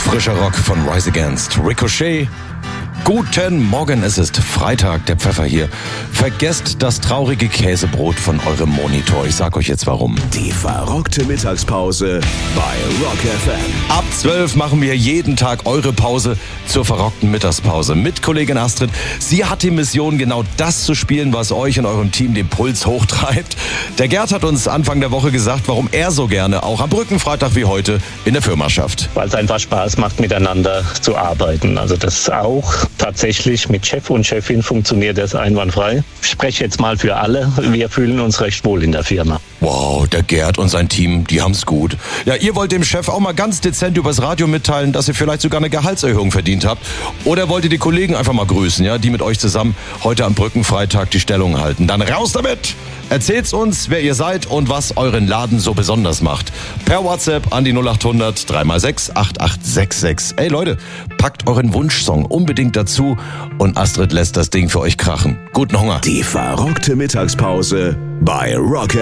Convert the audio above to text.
Frischer Rock von Rise Against. Ricochet. Guten Morgen, es ist Freitag, der Pfeffer hier. Vergesst das traurige Käsebrot von eurem Monitor. Ich sag euch jetzt warum. Die verrockte Mittagspause bei Rock FM. Ab 12 machen wir jeden Tag eure Pause zur verrockten Mittagspause mit Kollegin Astrid. Sie hat die Mission, genau das zu spielen, was euch und eurem Team den Puls hochtreibt. Der Gerd hat uns Anfang der Woche gesagt, warum er so gerne auch am Brückenfreitag wie heute in der Firma schafft. Weil es einfach Spaß macht, miteinander zu arbeiten. Also das auch tatsächlich mit Chef und Chefin funktioniert das einwandfrei. Ich spreche jetzt mal für alle. Wir fühlen uns recht wohl in der Firma. Wow, der Gerd und sein Team, die haben's gut. Ja, ihr wollt dem Chef auch mal ganz dezent übers Radio mitteilen, dass ihr vielleicht sogar eine Gehaltserhöhung verdient habt. Oder wollt ihr die Kollegen einfach mal grüßen, ja, die mit euch zusammen heute am Brückenfreitag die Stellung halten? Dann raus damit! Erzählt's uns, wer ihr seid und was euren Laden so besonders macht. Per WhatsApp an die 0800 3x6 8866. Ey Leute, packt euren Wunschsong unbedingt dazu und Astrid lässt das Ding für euch krachen. Guten Hunger. Die verrockte Mittagspause bei Rock FM.